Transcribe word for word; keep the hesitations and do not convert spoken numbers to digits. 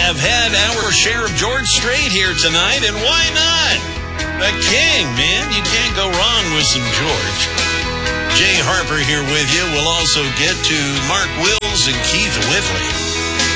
have had our share of George Strait here tonight, and why not? The king, man. You can't go wrong with some George. Jay Harper here with you. We'll also get to Mark Wills and Keith Whitley.